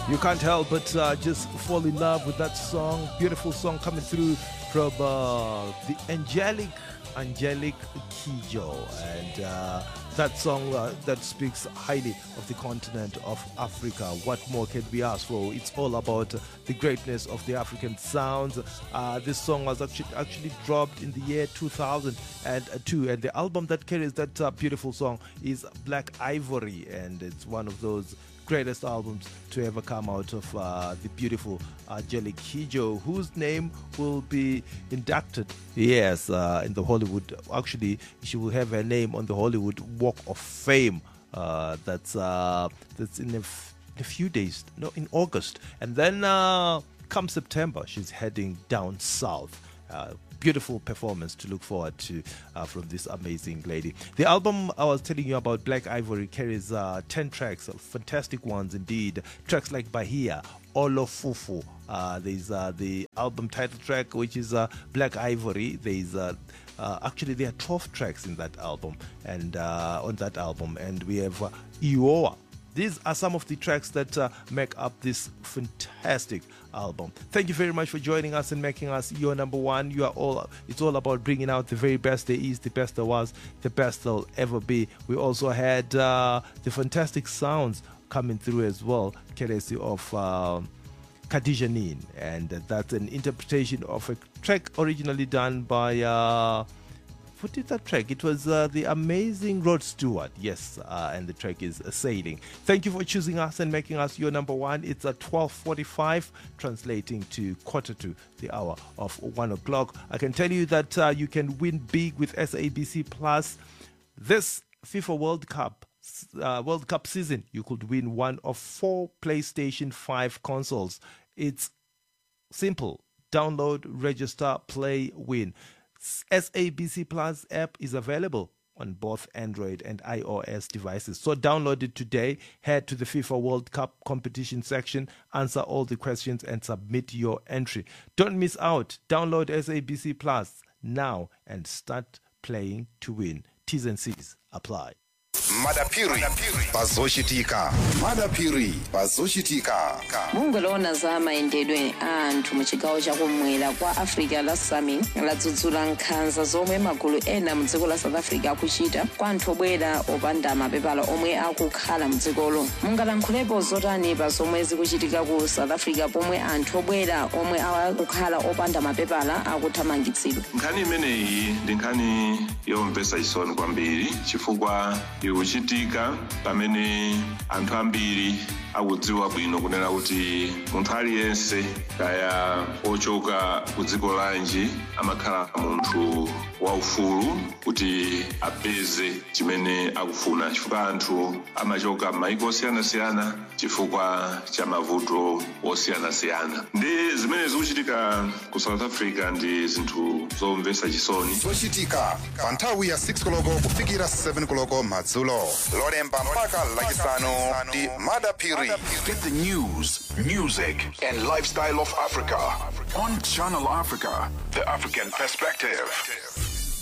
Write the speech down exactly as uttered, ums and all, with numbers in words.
You can't help but uh, just fall in love with that song. Beautiful song coming through from uh, the angelic, angelic Kidjo, and uh, that song uh, that speaks highly of the continent of Africa. What more can we ask for? It's all about uh, the greatness of the African sounds. Uh, this song was actually actually dropped in the year two thousand two, and the album that carries that uh, beautiful song is Black Ivory, and it's one of those greatest albums to ever come out of uh, the beautiful Angelique Kidjo, whose name will be inducted, yes, uh, in the Hollywood. Actually, she will have her name on the Hollywood Walk of Fame. Uh, that's uh, that's in a, f- a few days, no, in August, and then uh, come September, she's heading down south. Uh, beautiful performance to look forward to uh, from this amazing lady. The album I was telling you about, Black Ivory, carries uh, ten tracks, fantastic ones indeed. Tracks like Bahia, Olofufu. Uh, there's uh, the album title track, which is uh, Black Ivory. There's uh, uh, actually there are twelve tracks in that album, and uh, on that album, and we have uh, Iowa. These are some of the tracks that uh, make up this fantastic album. Thank you very much for joining us and making us your number one. You are all. It's all about bringing out the very best there is, the best there was, the best there'll ever be. We also had uh, the fantastic sounds coming through as well, courtesy of uh, Khadija Neen, and that's an interpretation of a track originally done by. Uh, What did that track? It was uh, the amazing Rod Stewart. Yes, uh, and the track is uh, Sailing. Thank you for choosing us and making us your number one. It's at twelve forty-five, translating to quarter to the hour of one o'clock. I can tell you that uh, you can win big with S A B C Plus. This FIFA World Cup uh, World Cup season, you could win one of four PlayStation five consoles. It's simple. Download, register, play, win. S A B C Plus app is available on both Android and iOS devices. So download it today, head to the FIFA World Cup competition section, answer all the questions and submit your entry. Don't miss out. Download S A B C Plus now and start playing to win. T's and C's apply. Madapiri pazoshitika Madapiri pazoshitika mungolona za maendedwe anthu mu chigawo chakumwera kwa Africa la Sami ladzudzula nkhanza zomwe magulu ena mu dziko la South Africa akuchita kwa anthu obwera opanda mapepala omwe akukhala mu dzikolo. Mungalankhulapo zotani pa zomwe zikuchitika ku South Africa pomwe anthu obwera omwe akukhala opanda mapepala akuthamangitsidwa? Nkhani imeneyi ndi nkhani yomvetsa chisoni kwambiri chifukwa ikuchitika pamene anthu ambiri akudziwa bwino kunena kuti munthu aliyense kaya ochoka ku dziko lanji amakhala munthu waufulu kuti apeze chimene akufuna, chifukwa anthu amachoka m'mayiko osiyanasiyana chifukwa cha mavuto osiyanasiyana. Ndi zimene zikuchitika ku South Africa ndi zinthu zomvetsa chisoni. zochitika pa nthawi ya six koloko kufikira seven koloko madzulo lolemba mpaka lachisanu ndi Madapiri. Get the news, music, and lifestyle of Africa on Channel Africa, the African perspective.